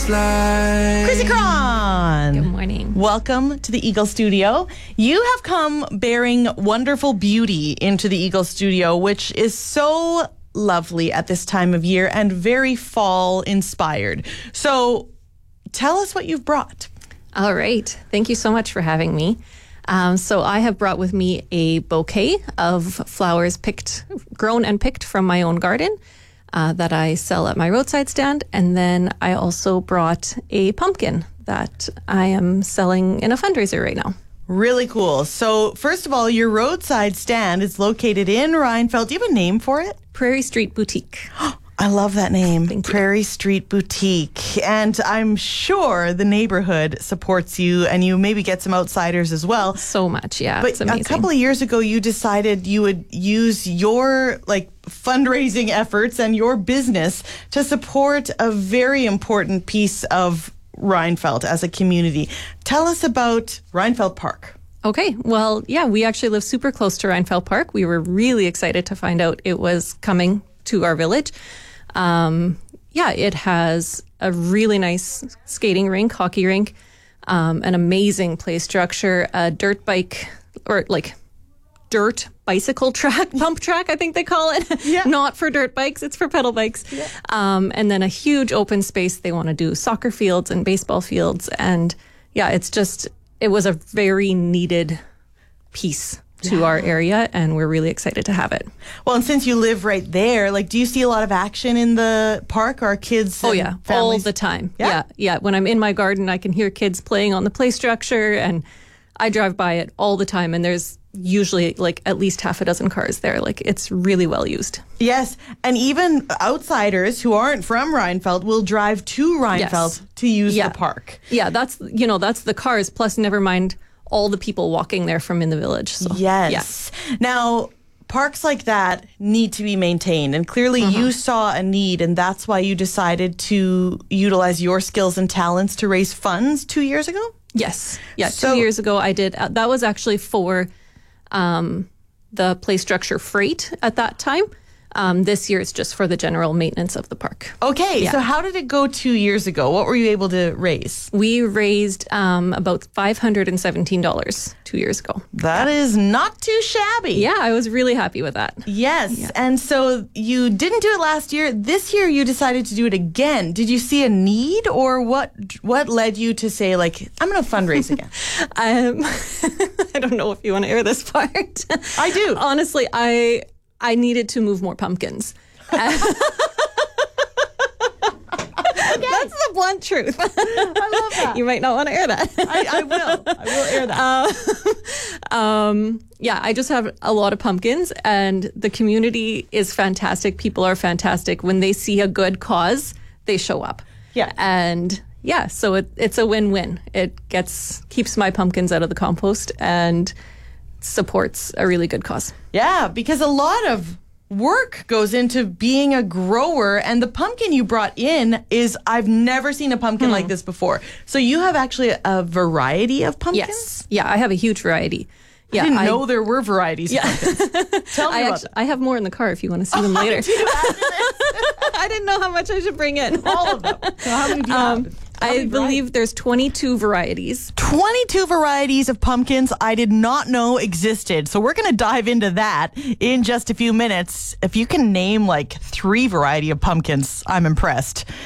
Chrissy Cron. Good morning. Welcome to the Eagle Studio. You have come bearing wonderful beauty into the Eagle Studio, which is so lovely at this time of year and very fall inspired. So tell us what you've brought. All right. Thank you so much for having me. So I have brought with me a bouquet of flowers grown and picked from my own garden that I sell at my roadside stand. And then I also brought a pumpkin that I am selling in a fundraiser right now. Really cool. So first of all, your roadside stand is located in Rheinfeldt. Do you have a name for it? Prairie Street Boutique. I love that name, Thank you. Prairie Street Boutique. And I'm sure the neighborhood supports you and you maybe get some outsiders as well. So much, yeah. But it's amazing. a couple of years ago, you decided you would use your fundraising efforts and your business to support a very important piece of Rheinfeldt as a community. Tell us about Rheinfeldt Park. Okay, well, yeah, we actually live super close to Rheinfeldt Park. We were really excited to find out it was coming to our village. It has a really nice skating rink, hockey rink, an amazing play structure, a dirt bike or dirt bicycle track, pump track, I think they call it. Yeah. Not for dirt bikes, it's for pedal bikes. Yeah. And then a huge open space. They want to do soccer fields and baseball fields. And yeah, it was a very needed piece to our area, and we're really excited to have it. Well, and since you live right there, do you see a lot of action in the park? Are kids Oh, yeah, families? all the time. Yeah? Yeah. When I'm in my garden, I can hear kids playing on the play structure, and I drive by it all the time, and there's usually at least half a dozen cars there. It's really well used. Yes, and even outsiders who aren't from Rheinfeldt will drive to Rheinfeldt to use the park. Yeah, that's the cars, plus never mind all the people walking there from in the village. So, Yes. Yeah. Now, parks like that need to be maintained. And clearly you saw a need, and that's why you decided to utilize your skills and talents to raise funds 2 years ago? Yes. Yeah, 2 years ago I did. That was actually for the play structure freight at that time. This year it's just for the general maintenance of the park. Okay, Yeah. so how did it go 2 years ago? What were you able to raise? We raised about $517 2 years ago. That is not too shabby. Yeah, I was really happy with that. Yes, and so you didn't do it last year. This year you decided to do it again. Did you see a need, or what led you to say, I'm going to fundraise again? I don't know if you want to air this part. I do. Honestly, I needed to move more pumpkins. That's the blunt truth. I love that. You might not want to air that. I will. I will air that. I just have a lot of pumpkins, and the community is fantastic. People are fantastic. When they see a good cause, they show up. Yeah. And yeah, so it's a win-win. It keeps my pumpkins out of the compost and supports a really good cause. Yeah, because a lot of work goes into being a grower, and the pumpkin you brought in I've never seen a pumpkin like this before. So you have actually a variety of pumpkins? Yes. Yeah, I have a huge variety. Yeah, I didn't know there were varieties of pumpkins. Tell me about I have more in the car if you want to see them later. I didn't know how much I should bring in. all of them. So how many do you have? I believe there's 22 varieties. 22 varieties of pumpkins I did not know existed. So we're going to dive into that in just a few minutes. If you can name 3 variety of pumpkins, I'm impressed.